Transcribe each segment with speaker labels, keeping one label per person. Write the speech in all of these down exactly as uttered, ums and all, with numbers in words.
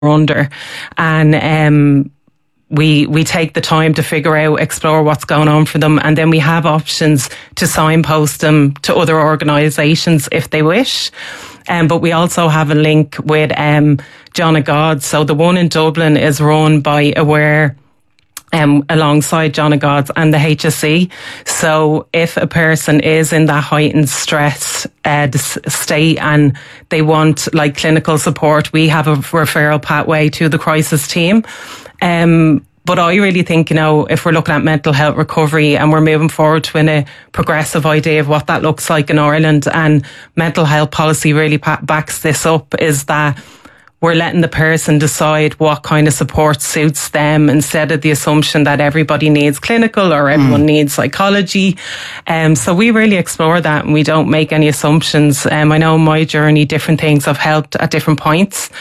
Speaker 1: under, and um, we we take the time to figure out, explore what's going on for them, and then we have options to signpost them to other organisations if they wish. Um, but we also have a link with um, John of God. So the one in Dublin is run by Aware, Um, alongside John of God's and the H S E. So if a person is in that heightened stress uh, state and they want like clinical support, we have a referral pathway to the crisis team. Um, but I really think, you know, if we're looking at mental health recovery and we're moving forward to a progressive idea of what that looks like in Ireland, and mental health policy really backs this up, is that we're letting the person decide what kind of support suits them, instead of the assumption that everybody needs clinical or everyone mm. needs psychology. Um, so we really explore that, and we don't make any assumptions. Um, I know in my journey, different things have helped at different points,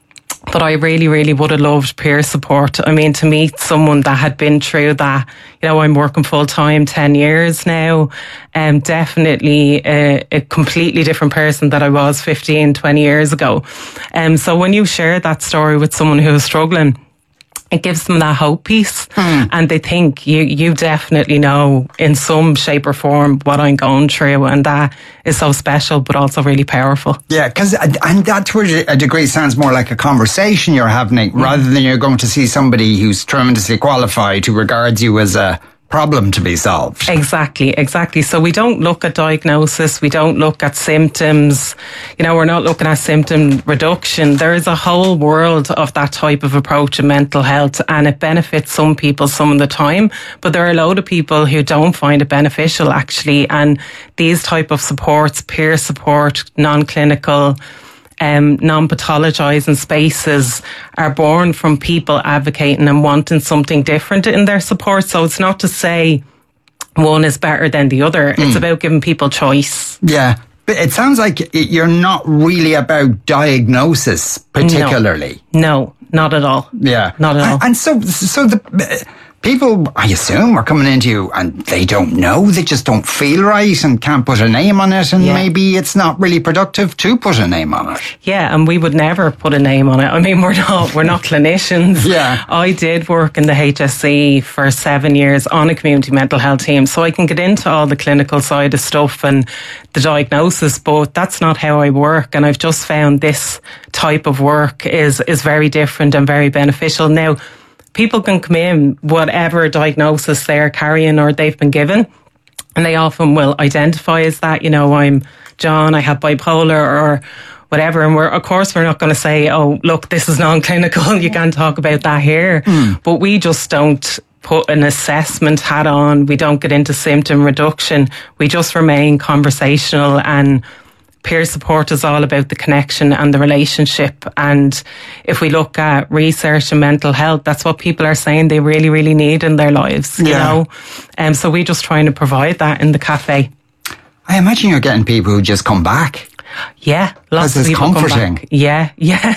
Speaker 1: but I really, really would have loved peer support. I mean, to meet someone that had been through that. You know, I'm working full time ten years now. Um, definitely a, a completely different person that I was fifteen, twenty years ago. Um, so when you share that story with someone who is struggling, it gives them that hope piece, mm. and they think you you definitely know in some shape or form what I'm going through, and that is so special but also really powerful.
Speaker 2: Yeah, because and that to a degree sounds more like a conversation you're having, mm. rather than you're going to see somebody who's tremendously qualified who regards you as a problem to be solved.
Speaker 1: Exactly, exactly. So we don't look at diagnosis, we don't look at symptoms, you know, we're not looking at symptom reduction. There is a whole world of that type of approach in mental health, and it benefits some people some of the time, but there are a load of people who don't find it beneficial actually, and these type of supports, peer support, non-clinical, Um, non-pathologising spaces are born from people advocating and wanting something different in their support. So it's not to say one is better than the other. Mm. It's about giving people choice.
Speaker 2: Yeah. But it sounds like you're not really about diagnosis particularly.
Speaker 1: No, no, not at all.
Speaker 2: Yeah.
Speaker 1: Not at all.
Speaker 2: And so, so the people, I assume, are coming into you and they don't know, they just don't feel right and can't put a name on it, and yeah. maybe it's not really productive to put a name on it.
Speaker 1: Yeah, and we would never put a name on it. I mean, we're not we're not clinicians.
Speaker 2: Yeah.
Speaker 1: I did work in the H S E for seven years on a community mental health team, so I can get into all the clinical side of stuff and the diagnosis, but that's not how I work, and I've just found this type of work is is very different and very beneficial. Now, people can come in whatever diagnosis they're carrying or they've been given, and they often will identify as that. You know, I'm John, I have bipolar or whatever, and we're of course we're not going to say, oh look, this is non-clinical, you can't talk about that here. Mm. But we just don't put an assessment hat on, we don't get into symptom reduction, we just remain conversational. And peer support is all about the connection and the relationship. And if we look at research and mental health, that's what people are saying they really, really need in their lives, you yeah. know. And um, so we're just trying to provide that in the cafe.
Speaker 2: I imagine you're getting people who just come back.
Speaker 1: Yeah, lots of people
Speaker 2: comforting.
Speaker 1: come back. Yeah, yeah.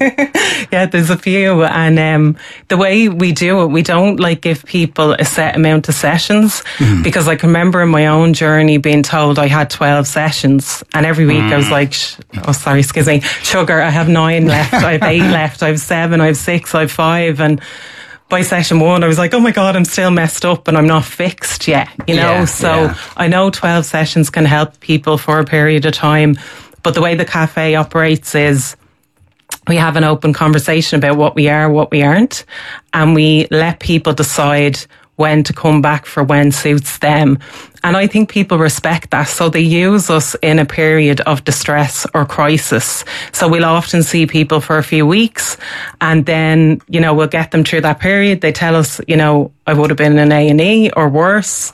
Speaker 1: Yeah, there's a few. And um, the way we do it, we don't like give people a set amount of sessions, mm. because I can remember in my own journey being told I had twelve sessions, and every week mm. I was like, sh- oh sorry, excuse me, sugar, I have nine left, I have eight left, I have seven, I have six, I have five. And by session one, I was like, oh my God, I'm still messed up and I'm not fixed yet, you know? Yeah, so yeah. I know twelve sessions can help people for a period of time, but the way the cafe operates is we have an open conversation about what we are, what we aren't, and we let people decide when to come back for when suits them. And I think people respect that. So they use us in a period of distress or crisis. So we'll often see people for a few weeks, and then, you know, we'll get them through that period. They tell us, you know, I would have been in A and E or worse.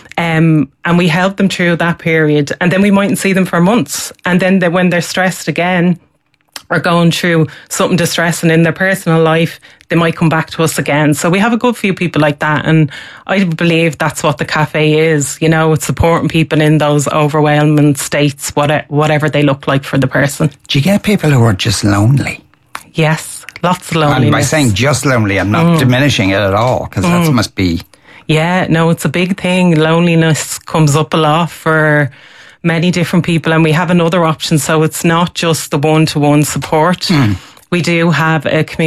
Speaker 1: Um, and we help them through that period. And then we mightn't see them for months. And then they, when they're stressed again, or going through something distressing in their personal life, they might come back to us again. So we have a good few people like that. And I believe that's what the cafe is. You know, it's supporting people in those overwhelming states, whatever they look like for the person.
Speaker 2: Do you get people who are just lonely?
Speaker 1: Yes, lots of loneliness.
Speaker 2: And by saying just lonely, I'm not mm. diminishing it at all, because mm. that must be...
Speaker 1: Yeah, no, it's a big thing. Loneliness comes up a lot for many different people, and we have another option. So it's not just the one-to-one support. Mm. We do have a community